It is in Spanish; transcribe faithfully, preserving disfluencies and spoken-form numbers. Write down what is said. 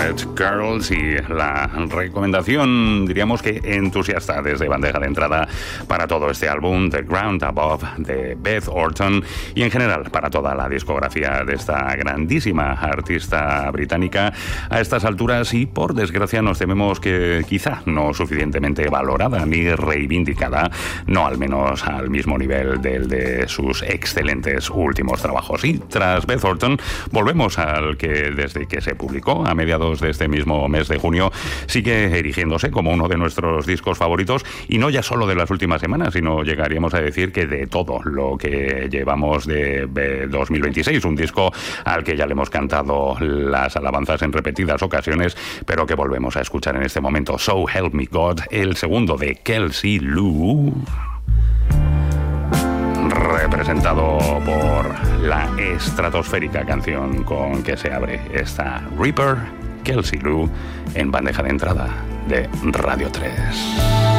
Desperate Girls y la recomendación, diríamos que entusiasta desde bandeja de entrada para todo este álbum, The Ground Above, de Beth Orton, y en general para toda la discografía de esta grandísima artista británica a estas alturas y, por desgracia, nos tememos que quizá no suficientemente valorada ni reivindicada, no al menos al mismo nivel del de sus excelentes últimos trabajos. Y tras Beth Orton, volvemos al que desde que se publicó a mediados de este mismo mes de junio sigue erigiéndose como uno de nuestros discos favoritos, y no ya solo de las últimas semanas, sino llegaríamos a decir que de todo lo que llevamos de dos mil veintiséis, un disco al que ya le hemos cantado las alabanzas en repetidas ocasiones, pero que volvemos a escuchar en este momento. So Help Me God, el segundo de Kelsey Lu, representado por la estratosférica canción con que se abre esta Reaper, Kelsey Lu, en bandeja de entrada de Radio tres.